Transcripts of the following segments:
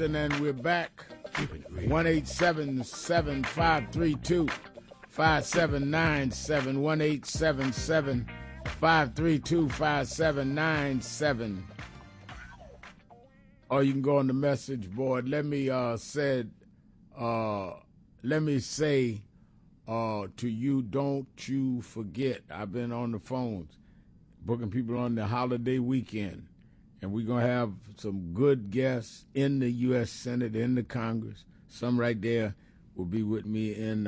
Houston, and we're back. 1-877-532-5797. 1-877-532-5797. Or you can go on the message board. Let me say to you, don't you forget. I've been on the phones booking people on the holiday weekend, and we're going to have some good guests in the U.S. Senate, in the Congress. Some right there will be with me in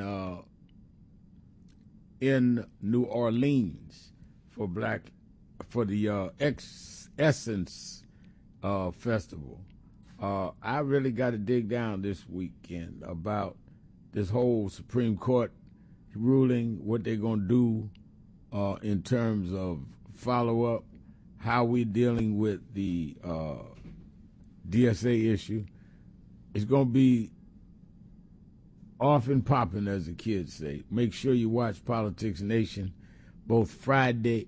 New Orleans for the Essence Festival. I really got to dig down this weekend about this whole Supreme Court ruling, what they're going to do in terms of follow-up, how we're dealing with the DSA issue. It's going to be off and popping, as the kids say. Make sure you watch Politics Nation both Saturday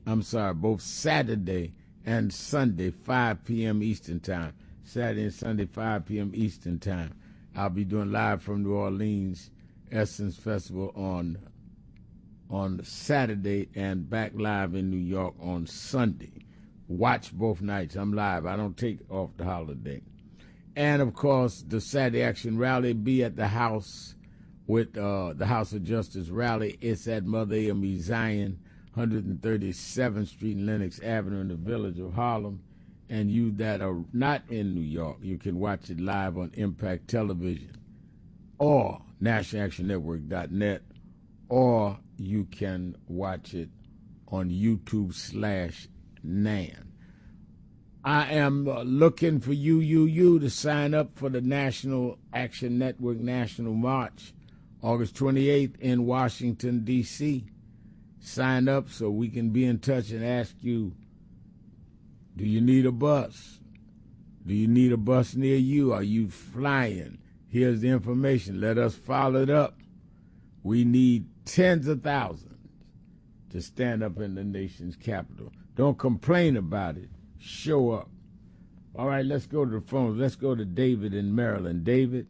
and Sunday, 5 p.m. Eastern Time. Saturday and Sunday, 5 p.m. Eastern Time. I'll be doing live from New Orleans Essence Festival on Saturday and back live in New York on Sunday. Watch both nights. I'm live. I don't take off the holiday. And, of course, the Saturday Action Rally be at the House with the House of Justice Rally. It's at Mother AME Zion, 137th Street and Lenox Avenue in the village of Harlem. And you that are not in New York, you can watch it live on Impact Television or NationalActionNetwork.net, or you can watch it on YouTube/NAN. I am looking for you to sign up for the National Action Network National March, August 28th in Washington, D.C. Sign up so we can be in touch and ask you, do you need a bus? Do you need a bus near you? Are you flying? Here's the information. Let us follow it up. We need tens of thousands to stand up in the nation's capital. Don't complain about it. Show up. All right, let's go to the phones. Let's go to David in Maryland. David?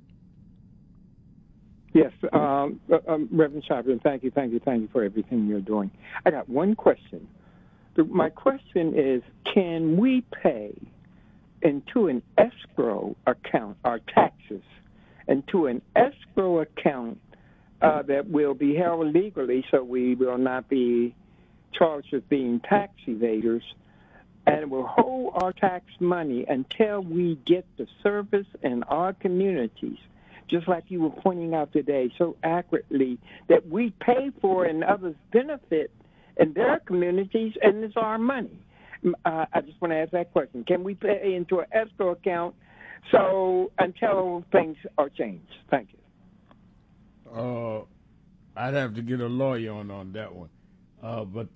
Yes, Reverend Chauvin, thank you for everything you're doing. I got one question. My question is, can we pay into an escrow account our taxes, into an escrow account that will be held legally so we will not be charged with being tax evaders, and will hold our tax money until we get the service in our communities, just like you were pointing out today so accurately, that we pay for and others benefit in their communities, and it's our money. I just want to ask that question. Can we pay into an escrow account so until things are changed? Thank you. I'd have to get a lawyer on that one. But